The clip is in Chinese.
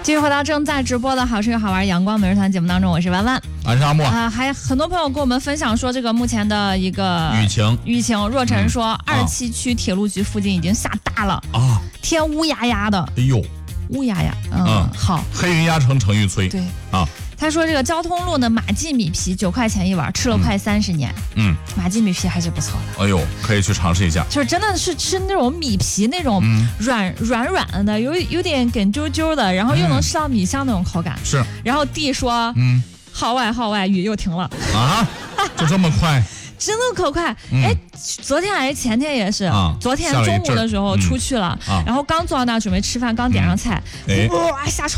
继续回到正在直播的好吃又好玩阳光每日团节目当中，我是弯弯， 我是阿莫还很多朋友跟我们分享说，这个目前的一个雨情， 若晨说27区铁路局附近已经下大了啊，天乌压压的， 哎呦， 乌压压，好， 黑云压城城欲摧， 对啊。 他说这个交通路的马记米皮9块钱一碗，吃了快30年。马记米皮还是不错的。 哎呦，可以去尝试一下。 就是真的是吃那种米皮那种软的，有点梗啾啾的，然后又能吃到米香那种口感。 是。 然后弟说，号外，雨又停了啊，就这么快？ 真的可快！哎，昨天还是前天也是，昨天中午的时候出去了，然后刚坐到那准备吃饭，刚点上菜，哇，下